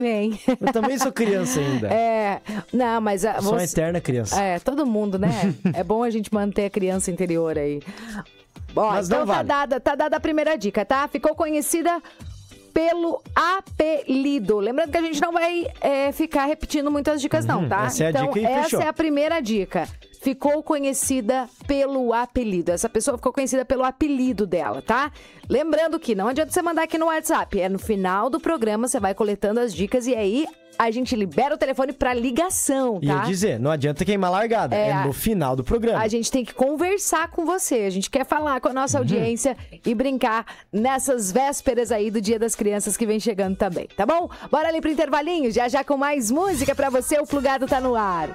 Vem. Eu também sou criança ainda. Não, mas... Sou uma eterna criança. Todo mundo, né? É bom a gente manter a criança interior aí. Bom, Mas então não vale. tá dada a primeira dica, tá? Ficou conhecida pelo apelido. Lembrando que a gente não vai ficar repetindo muitas dicas não, tá? Essa é a então, dica e essa fechou. é a primeira dica. Ficou conhecida pelo apelido. Essa pessoa ficou conhecida pelo apelido dela, tá? Lembrando que não adianta você mandar aqui no WhatsApp. É no final do programa, você vai coletando as dicas e aí a gente libera o telefone pra ligação, tá? E eu dizer, não adianta queimar largada. É no final do programa. A gente tem que conversar com você. A gente quer falar com a nossa audiência e brincar nessas vésperas aí do Dia das Crianças que vem chegando também, tá bom? Bora ali pro intervalinho, já com mais música pra você. O Plugado tá no ar.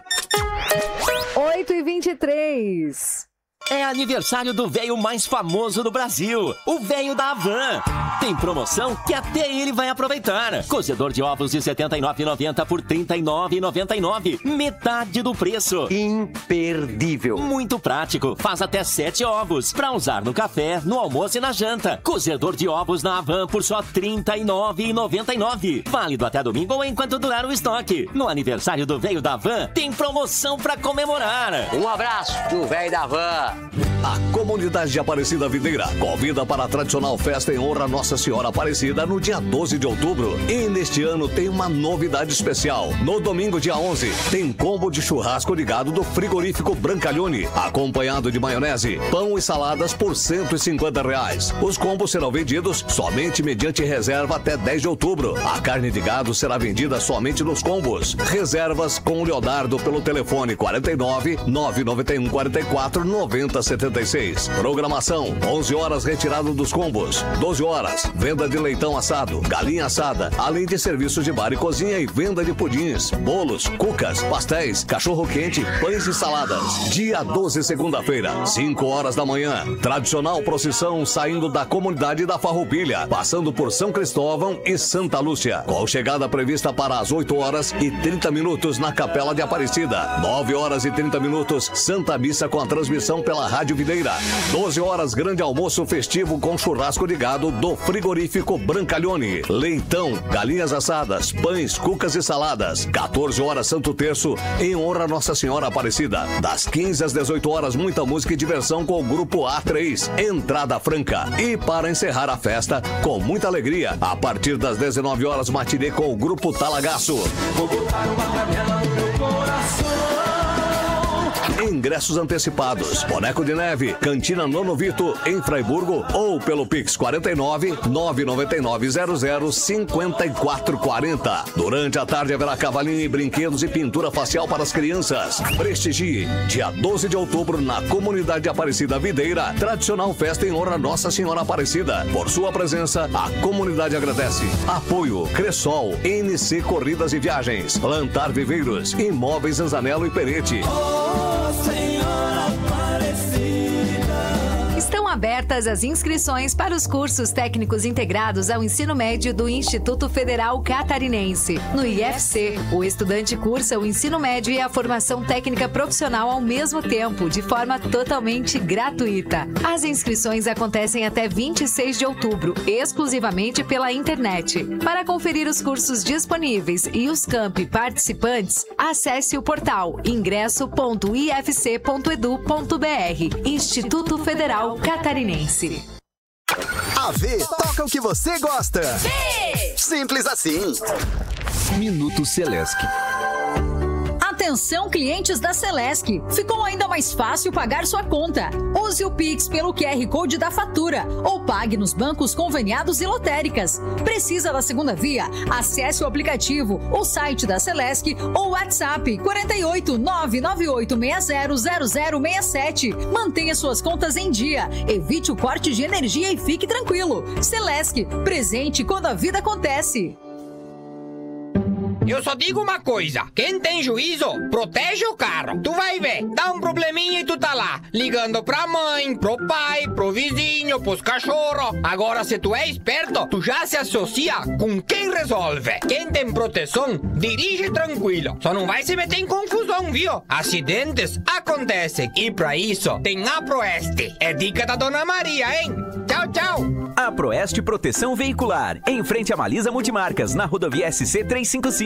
8h23. É aniversário do véio mais famoso do Brasil, o véio da Havan. Tem promoção que até ele vai aproveitar. Cozedor de ovos de R$ 79,90 por R$ 39,99. Metade do preço. Imperdível. Muito prático. Faz até 7 ovos para usar no café, no almoço e na janta. Cozedor de ovos na Havan por só R$ 39,99. Válido até domingo ou enquanto durar o estoque. No aniversário do véio da Havan, tem promoção para comemorar. Um abraço do véio da Havan. A comunidade de Aparecida Videira convida para a tradicional festa em honra a Nossa Senhora Aparecida no dia 12 de outubro. E neste ano tem uma novidade especial. No domingo, dia 11, tem combo de churrasco de gado do frigorífico Brancalhone, acompanhado de maionese, pão e saladas por R$ 150. Os combos serão vendidos somente mediante reserva até 10 de outubro. A carne de gado será vendida somente nos combos. Reservas com o Leonardo pelo telefone 49 991 44 90 76. Programação: 11 horas retirada dos combos, 12 horas venda de leitão assado, galinha assada, além de serviços de bar e cozinha e venda de pudins, bolos, cucas, pastéis, cachorro quente, pães e saladas. Dia 12, segunda-feira, 5 horas da manhã. Tradicional procissão saindo da comunidade da Farroupilha, passando por São Cristóvão e Santa Lúcia, com chegada prevista para as 8 horas e 30 minutos na Capela de Aparecida. 9 horas e 30 minutos, Santa Missa com a transmissão pela Rádio Videira. 12 horas, grande almoço festivo com churrasco de gado do frigorífico Brancalhone. Leitão, galinhas assadas, pães, cucas e saladas. 14 horas, Santo Terço, em honra a Nossa Senhora Aparecida. Das 15 às 18 horas, muita música e diversão com o grupo A3. Entrada franca. E para encerrar a festa, com muita alegria, a partir das 19 horas, matinê com o grupo Talagaço. Vou botar uma canela no meu coração. Ingressos antecipados, Boneco de Neve, Cantina Nono Vito, em Fraiburgo, ou pelo Pix 49 999 00 54 40. Durante a tarde haverá cavalinho e brinquedos e pintura facial para as crianças. Prestigie, dia 12 de outubro, na comunidade Aparecida Videira, tradicional festa em honra a Nossa Senhora Aparecida. Por sua presença, a comunidade agradece. Apoio Cressol, NC Corridas e Viagens, Plantar Viveiros, Imóveis Anzanello e Perete. Senhora Aparecida. Estão abertas as inscrições para os cursos técnicos integrados ao ensino médio do Instituto Federal Catarinense. No IFC, o estudante cursa o ensino médio e a formação técnica profissional ao mesmo tempo, de forma totalmente gratuita. As inscrições acontecem até 26 de outubro, exclusivamente pela internet. Para conferir os cursos disponíveis e os campi participantes, acesse o portal ingresso.ifc.edu.br. Instituto Federal Catarinense. AV toca o que você gosta. Sim! Simples assim. Minuto Celesc. Atenção, clientes da Celesc. Ficou ainda mais fácil pagar sua conta. Use o Pix pelo QR Code da fatura ou pague nos bancos conveniados e lotéricas. Precisa da segunda via? Acesse o aplicativo, o site da Celesc ou o WhatsApp 48 998600067. Mantenha suas contas em dia. Evite o corte de energia e fique tranquilo. Celesc, presente quando a vida acontece. Eu só digo uma coisa, quem tem juízo, protege o carro. Tu vai ver, dá um probleminha e tu tá lá, ligando pra mãe, pro pai, pro vizinho, pros cachorros. Agora, se tu é esperto, tu já se associa com quem resolve. Quem tem proteção, dirige tranquilo. Só não vai se meter em confusão, viu? Acidentes acontecem. E pra isso, tem a Proeste. É dica da Dona Maria, hein? Tchau, tchau. A Proeste Proteção Veicular, em frente à Malisa Multimarcas, na rodovia SC 355.